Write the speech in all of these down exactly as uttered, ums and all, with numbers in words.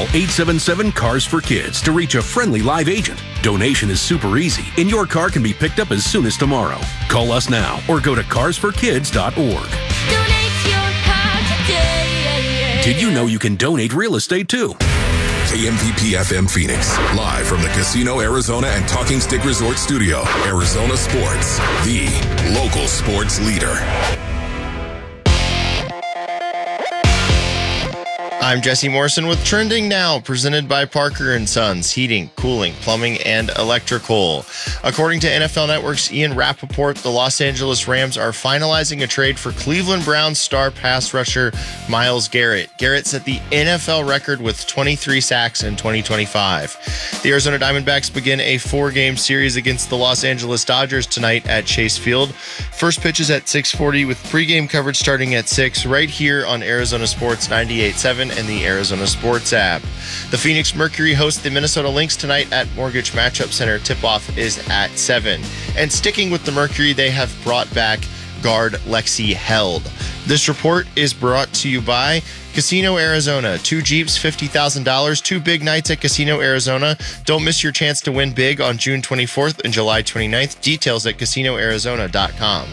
eight seven seven, C A R S for Kids to reach a friendly live agent. Donation is super easy, and your car can be picked up as soon as tomorrow. Call us now or go to cars for kids dot org. Donate your car today. Did you know you can donate real estate too? K M V P F M Phoenix, live from the Casino Arizona and Talking Stick Resort Studio. Arizona Sports, the local sports leader. I'm Jesse Morrison with Trending Now, presented by Parker and Sons, heating, cooling, plumbing, and electrical. According to N F L Network's Ian Rappaport, the Los Angeles Rams are finalizing a trade for Cleveland Browns star pass rusher Myles Garrett. Garrett set the N F L record with twenty-three sacks in twenty twenty-five. The Arizona Diamondbacks begin a four-game series against the Los Angeles Dodgers tonight at Chase Field. First pitch is at six forty with pregame coverage starting at six right here on Arizona Sports ninety-eight point seven and the Arizona Sports app. The Phoenix Mercury host the Minnesota Lynx tonight at Mortgage Matchup Center. Tip-off is at seven. And sticking with the Mercury, they have brought back guard Lexi Held. This report is brought to you by Casino Arizona. Two Jeeps, fifty thousand dollars. Two big nights at Casino Arizona. Don't miss your chance to win big on June twenty-fourth and July twenty-ninth. Details at casino arizona dot com.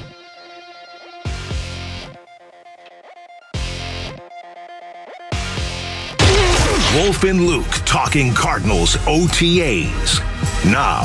Wolf and Luke talking Cardinals O T As. Now.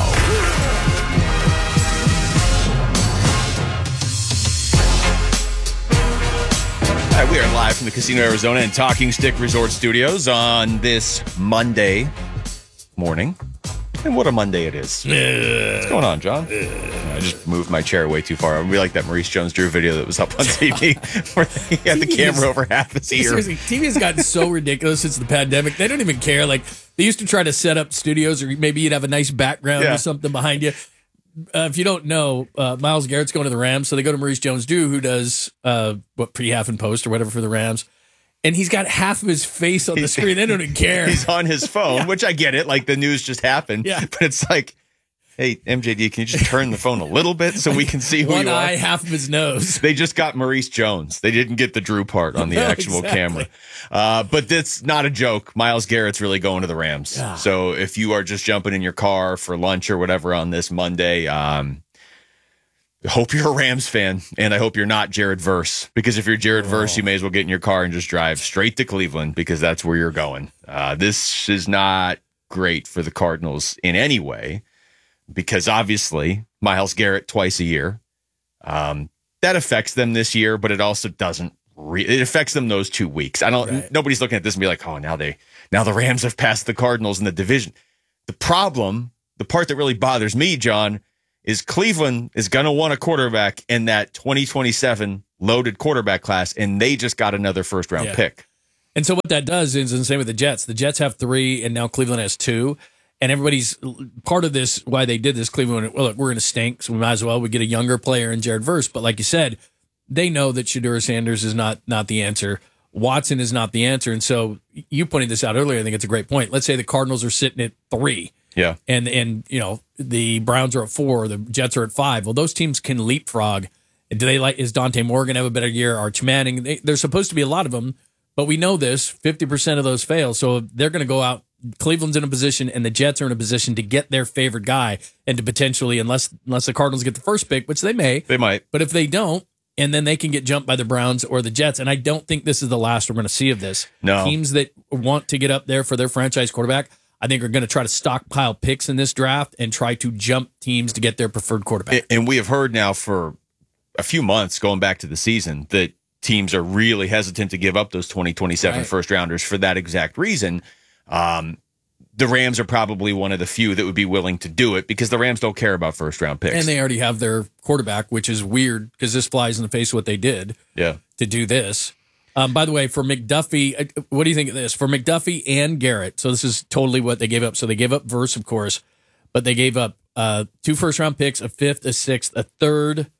All right, we are live from the Casino Arizona and Talking Stick Resort Studios on this Monday morning. And what a Monday it is. What's going on, John? I just moved my chair way too far. We like that Maurice Jones-Drew video that was up on T V where he had the camera over half his ear. Seriously, T V has gotten so ridiculous since the pandemic. They don't even care. Like, they used to try to set up studios, or maybe you'd have a nice background Yeah. or something behind you. Uh, if you don't know, uh, Myles Garrett's going to the Rams, so they go to Maurice Jones-Drew, who does uh, what pre-half and post or whatever for the Rams. And he's got half of his face on the screen. They don't even care. He's on his phone, yeah. Which I get it. Like, the news just happened. Yeah. But it's like, hey, M J D, can you just turn the phone a little bit so we can see who One you are? eye, half of his nose. They just got Maurice Jones. They didn't get the Drew part on the No, actual exactly. camera. Uh, but that's not a joke. Myles Garrett's really going to the Rams. Yeah. So if you are just jumping in your car for lunch or whatever on this Monday, um, I hope you're a Rams fan, and I hope you're not Jared Verse, because if you're Jared Verse, you may as well get in your car and just drive straight to Cleveland, because that's where you're going. Uh, this is not great for the Cardinals in any way, because obviously Myles Garrett twice a year, um, that affects them this year, but it also doesn't. Re- it affects them those two weeks. I don't. Right. Nobody's looking at this and be like, oh, now they now the Rams have passed the Cardinals in the division. The problem, the part that really bothers me, John, is Cleveland is going to want a quarterback in that twenty twenty-seven loaded quarterback class, and they just got another first-round Yeah. pick. And so what that does is, and the same with the Jets. The Jets have three, and now Cleveland has two. And everybody's part of this, why they did this, Cleveland went, well, look, we're going to stink, so we might as well. We get a younger player in Jared Verse. But like you said, they know that Shedeur Sanders is not not the answer. Watson is not the answer. And so you pointed this out earlier. I think it's a great point. Let's say the Cardinals are sitting at three. Yeah. And, and you know, the Browns are at four, the Jets are at five. Well, those teams can leapfrog. Do they like, is Dante Morgan have a better year? Arch Manning? They, there's supposed to be a lot of them, but we know this, fifty percent of those fail. So they're going to go out. Cleveland's in a position and the Jets are in a position to get their favorite guy and to potentially, unless, unless the Cardinals get the first pick, which they may. They might. But if they don't, and then they can get jumped by the Browns or the Jets. And I don't think this is the last we're going to see of this. No. Teams that want to get up there for their franchise quarterback, I think are going to try to stockpile picks in this draft and try to jump teams to get their preferred quarterback. And we have heard now for a few months, going back to the season, that teams are really hesitant to give up those twenty twenty-seven Right. first rounders for that exact reason. Um, the Rams are probably one of the few that would be willing to do it, because the Rams don't care about first round picks. And they already have their quarterback, which is weird because this flies in the face of what they did yeah. to do this. Um, by the way, for McDuffie, uh, what do you think of this? For McDuffie and Garrett, so this is totally what they gave up. So they gave up Verse, of course, but they gave up uh, two first-round picks, a fifth, a sixth, a third,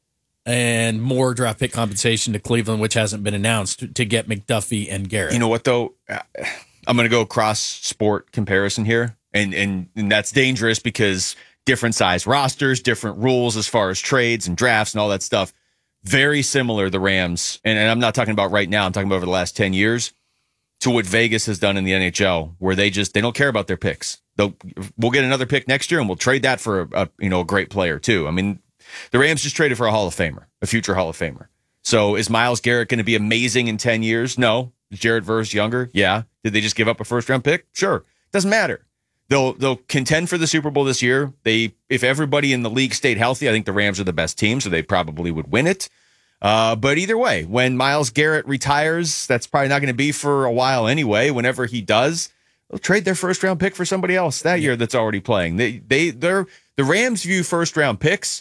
and more draft pick compensation to Cleveland, which hasn't been announced, to, to get McDuffie and Garrett. You know what, though? I'm going to go cross-sport comparison here, and, and and that's dangerous because different size rosters, different rules as far as trades and drafts and all that stuff. Very similar, the Rams, and, and I'm not talking about right now, I'm talking about over the last ten years. to what Vegas has done in the N H L, where they just they don't care about their picks. They'll we'll get another pick next year, and we'll trade that for a, a you know a great player too. I mean, the Rams just traded for a Hall of Famer, a future Hall of Famer. So is Myles Garrett going to be amazing in ten years? No. Is Jared Verse younger? Yeah. Did they just give up a first round pick? Sure. Doesn't matter. They'll they'll contend for the Super Bowl this year. They if everybody in the league stayed healthy, I think the Rams are the best team, so they probably would win it. Uh, but either way, when Myles Garrett retires, that's probably not going to be for a while anyway. Whenever he does, they'll trade their first round pick for somebody else that year that's already playing. They they they're the Rams view first round picks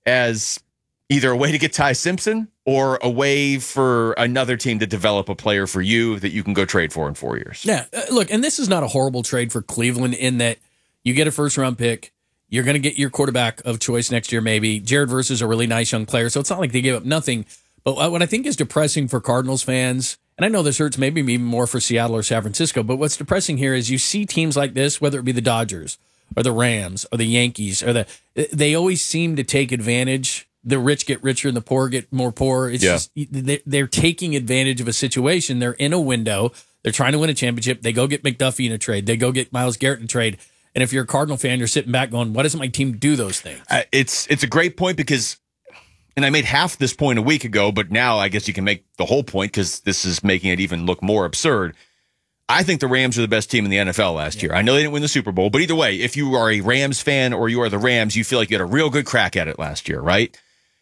as either a way to get Ty Simpson or a way for another team to develop a player for you that you can go trade for in four years. Yeah, uh, look, and this is not a horrible trade for Cleveland in that you get a first-round pick, you're going to get your quarterback of choice next year maybe. Jared Verse is a really nice young player, so it's not like they gave up nothing. But what I think is depressing for Cardinals fans, and I know this hurts maybe even more for Seattle or San Francisco, but what's depressing here is you see teams like this, whether it be the Dodgers or the Rams or the Yankees, or the they always seem to take advantage. The rich get richer and the poor get more poor. It's yeah. just they're taking advantage of a situation. They're in a window. They're trying to win a championship. They go get McDuffie in a trade. They go get Myles Garrett in a trade. And if you're a Cardinal fan, you're sitting back going, why doesn't my team do those things? Uh, it's it's a great point because, and I made half this point a week ago, but now I guess you can make the whole point because this is making it even look more absurd. I think the Rams are the best team in the N F L last yeah. year. I know they didn't win the Super Bowl, but either way, if you are a Rams fan or you are the Rams, you feel like you had a real good crack at it last year, right?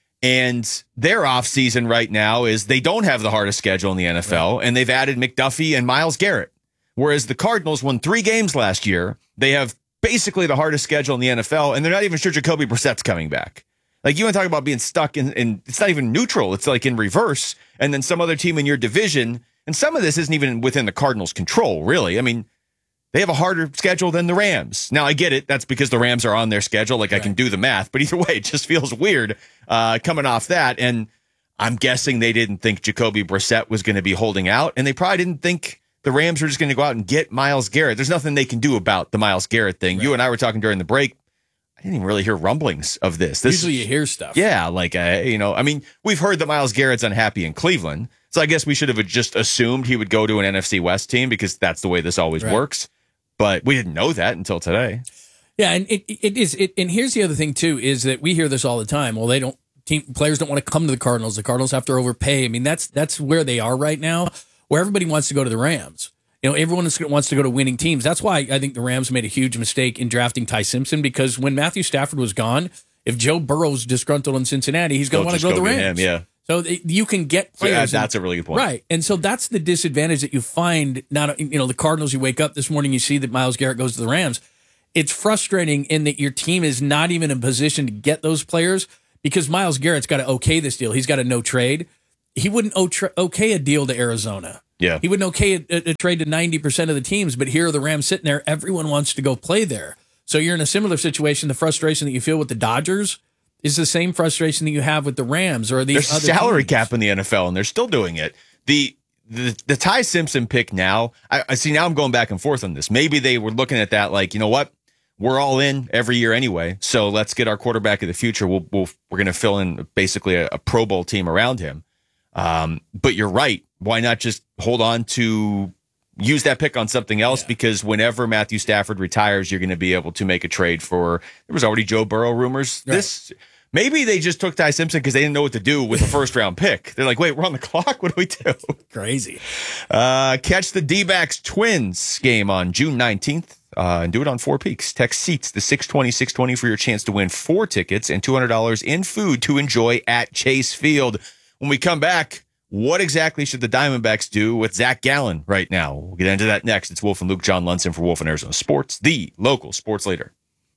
And their offseason right now is they don't have the hardest schedule in the N F L, right. and they've added McDuffie and Myles Garrett. Whereas the Cardinals won three games last year. They have basically the hardest schedule in the N F L, and they're not even sure Jacoby Brissett's coming back. Like, you want to talk about being stuck in, in, it's not even neutral. It's like in reverse, and then some other team in your division, and some of this isn't even within the Cardinals' control, really. I mean, they have a harder schedule than the Rams. Now, I get it. That's because the Rams are on their schedule. Like, right. I can do the math. But either way, it just feels weird uh, coming off that. And I'm guessing they didn't think Jacoby Brissett was going to be holding out. And they probably didn't think the Rams were just going to go out and get Myles Garrett. There's nothing they can do about the Myles Garrett thing. Right. You and I were talking during the break. I didn't even really hear rumblings of this. this Usually you hear stuff. Yeah, like, uh, you know, I mean, we've heard that Myles Garrett's unhappy in Cleveland. So I guess we should have just assumed he would go to an N F C West team because that's the way this always right. works. But we didn't know that until today. Yeah, and it it is. It, and here's the other thing too: is that we hear this all the time. Well, they don't. Team players don't want to come to the Cardinals. The Cardinals have to overpay. I mean, that's that's where they are right now, where everybody wants to go to the Rams. You know, everyone wants to go to winning teams. That's why I think the Rams made a huge mistake in drafting Ty Simpson, because when Matthew Stafford was gone, if Joe Burrow's disgruntled in Cincinnati, he's going to want to go to the Rams. Him, yeah. So you can get players. So, yeah, that's a really good point. Right. And so that's the disadvantage that you find. Not, you know, the Cardinals, you wake up this morning, you see that Myles Garrett goes to the Rams. It's frustrating in that your team is not even in a position to get those players because Myles Garrett's got to okay this deal. He's got a no trade. He wouldn't okay a deal to Arizona. Yeah. He wouldn't okay a, a trade to ninety percent of the teams, but here are the Rams sitting there. Everyone wants to go play there. So you're in a similar situation. The frustration that you feel with the Dodgers is the same frustration that you have with the Rams or these There's other salary teams. cap in the N F L, and they're still doing it. The the, the Ty Simpson pick now, I, I see now I'm going back and forth on this. Maybe they were looking at that like, you know what? We're all in every year anyway, so let's get our quarterback of the future. We'll, we'll, we're going to fill in basically a, a Pro Bowl team around him. Um, but you're right. Why not just hold on to use that pick on something else? Yeah. Because whenever Matthew Stafford retires, you're going to be able to make a trade for, there was already Joe Burrow rumors. Right. This Maybe they just took Ty Simpson because they didn't know what to do with the first round pick. They're like, wait, we're on the clock. What do we do? Crazy. Uh, catch the D-backs Twins game on June nineteenth. Uh, and do it on Four Peaks. Text SEATS to six twenty, six twenty for your chance to win four tickets and two hundred dollars in food to enjoy at Chase Field. When we come back, what exactly should the Diamondbacks do with Zach Gallen right now? We'll get into that next. It's Wolf and Luke, John Lunson for Wolf and Arizona Sports, the local sports leader.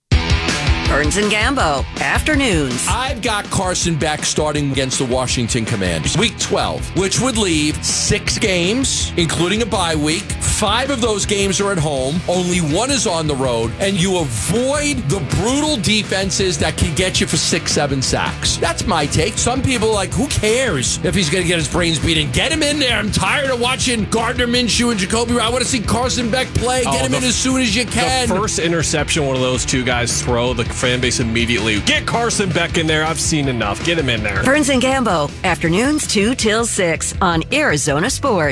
Burns and Gambo, afternoons. I've got Carson Beck starting against the Washington Commanders. Week twelve, which would leave six games, including a bye week. Five of those games are at home. Only one is on the road. And you avoid the brutal defenses that can get you for six, seven sacks. That's my take. Some people are like, who cares if he's going to get his brains beaten? Get him in there. I'm tired of watching Gardner Minshew and Jacoby. I want to see Carson Beck play. Get oh, him the, in as soon as you can. The first interception one of those two guys throw, the fan base immediately. Get Carson Beck in there. I've seen enough. Get him in there. Burns and Gambo, afternoons two till six on Arizona Sports.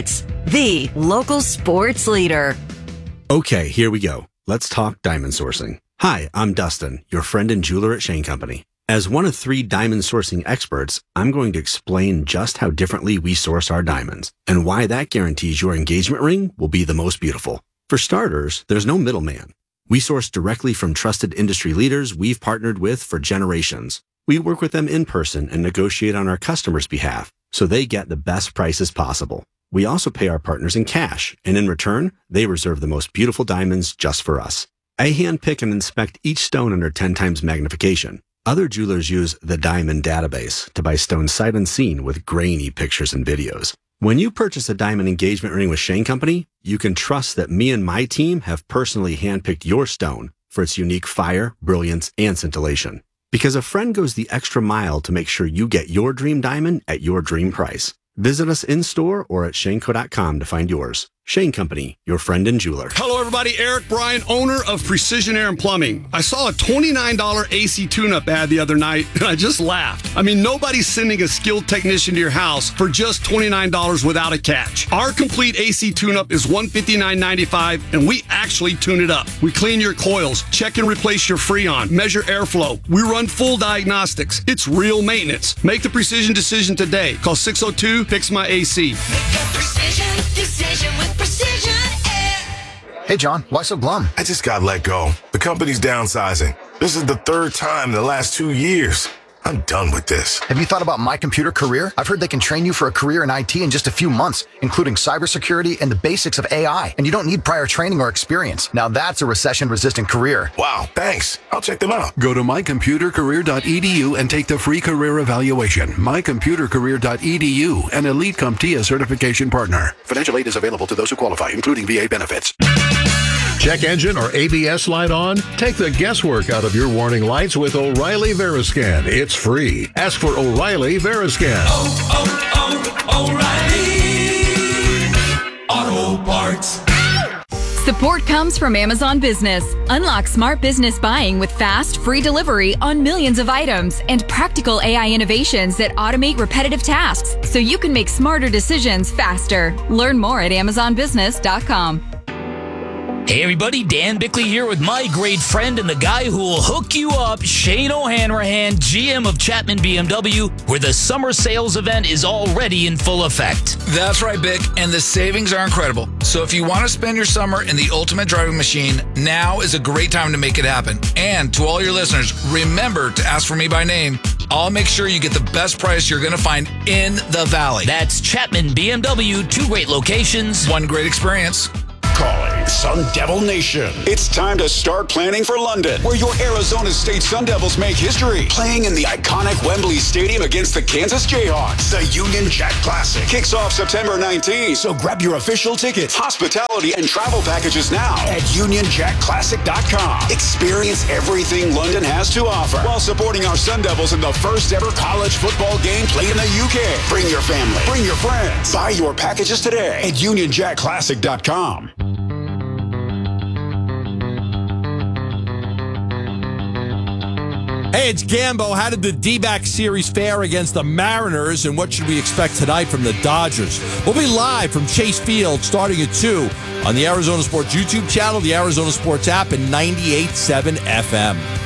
the local sports leader. Okay, here we go. Let's talk diamond sourcing. Hi, I'm Dustin, your friend and jeweler at Shane Company. As one of three diamond sourcing experts, I'm going to explain just how differently we source our diamonds and why that guarantees your engagement ring will be the most beautiful. For starters, there's no middleman. We source directly from trusted industry leaders we've partnered with for generations. We work with them in person and negotiate on our customers' behalf so they get the best prices possible. We also pay our partners in cash, and in return, they reserve the most beautiful diamonds just for us. I handpick and inspect each stone under ten times magnification. Other jewelers use the Diamond Database to buy stones sight unseen with grainy pictures and videos. When you purchase a diamond engagement ring with Shane Company, you can trust that me and my team have personally handpicked your stone for its unique fire, brilliance, and scintillation. Because a friend goes the extra mile to make sure you get your dream diamond at your dream price. Visit us in-store or at shaneco dot com to find yours. Shane Company, your friend and jeweler. Hello, everybody. Eric Bryan, owner of Precision Air and Plumbing. I saw a twenty-nine dollars A C tune-up ad the other night, and I just laughed. I mean, nobody's sending a skilled technician to your house for just twenty-nine dollars without a catch. Our complete A C tune-up is one hundred fifty-nine ninety-five, and we actually tune it up. We clean your coils, check and replace your Freon, measure airflow. We run full diagnostics. It's real maintenance. Make the precision decision today. Call six oh two, fix my A C. Make a precision decision with Precision Air. Hey, John, why so glum? I just got let go. The company's downsizing. This is the third time in the last two years. I'm done with this. Have you thought about My Computer Career? I've heard they can train you for a career in I T in just a few months, including cybersecurity and the basics of A I. And you don't need prior training or experience. Now that's a recession-resistant career. Wow, thanks. I'll check them out. Go to my computer career dot e d u and take the free career evaluation. my computer career dot e d u, an Elite CompTIA certification partner. Financial aid is available to those who qualify, including V A benefits. Check engine or A B S light on? Take the guesswork out of your warning lights with O'Reilly Veriscan. It's free. Ask for O'Reilly Veriscan. Oh, oh, oh, O'Reilly Auto Parts. Support comes from Amazon Business. Unlock smart business buying with fast, free delivery on millions of items and practical A I innovations that automate repetitive tasks so you can make smarter decisions faster. Learn more at amazon business dot com. Hey everybody, Dan Bickley here with my great friend and the guy who will hook you up, Shane O'Hanrahan, G M of Chapman B M W, where the summer sales event is already in full effect. That's right, Bick, and the savings are incredible. So if you want to spend your summer in the ultimate driving machine, now is a great time to make it happen. And to all your listeners, remember to ask for me by name. I'll make sure you get the best price you're going to find in the Valley. That's Chapman B M W, two great locations, one great experience. Calling Sun Devil Nation. It's time to start planning for London, where your Arizona State Sun Devils make history. Playing in the iconic Wembley Stadium against the Kansas Jayhawks. The Union Jack Classic kicks off September nineteenth. So grab your official tickets, hospitality, and travel packages now at union jack classic dot com. Experience everything London has to offer while supporting our Sun Devils in the first ever college football game played in the U K. Bring your family, bring your friends. Buy your packages today at union jack classic dot com. Hey, it's Gambo. How did the D-back series fare against the Mariners, and what should we expect tonight from the Dodgers? We'll be live from Chase Field starting at two on the Arizona Sports YouTube channel, the Arizona Sports app, and ninety-eight point seven F M.